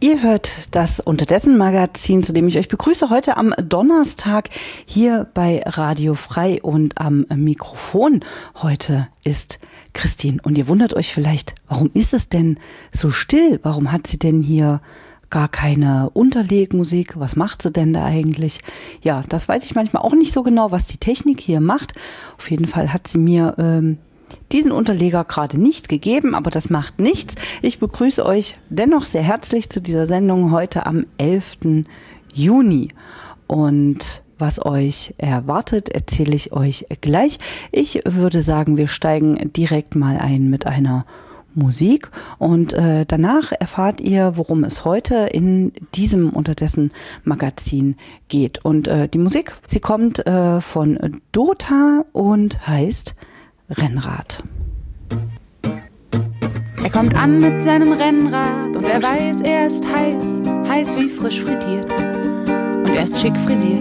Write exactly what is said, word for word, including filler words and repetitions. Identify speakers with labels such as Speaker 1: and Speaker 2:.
Speaker 1: Ihr hört das Unterdessen-Magazin, zu dem ich euch begrüße, heute am Donnerstag hier bei Radio Frei, und am Mikrofon heute ist Christine. Und ihr wundert euch vielleicht, warum ist es denn so still? Warum hat sie denn hier gar keine Unterlegmusik? Was macht sie denn da eigentlich? Ja, das weiß ich manchmal auch nicht so genau, was die Technik hier macht. Auf jeden Fall hat sie mir ähm, diesen Unterleger gerade nicht gegeben, aber das macht nichts. Ich begrüße euch dennoch sehr herzlich zu dieser Sendung heute am elften Juni. Und was euch erwartet, erzähle ich euch gleich. Ich würde sagen, wir steigen direkt mal ein mit einer Musik, und äh, danach erfahrt ihr, worum es heute in diesem Unterdessen-Magazin geht. Und äh, die Musik, sie kommt äh, von Dota und heißt Rennrad.
Speaker 2: Er kommt an mit seinem Rennrad und er weiß, er ist heiß, heiß wie frisch frittiert. Und er ist schick frisiert,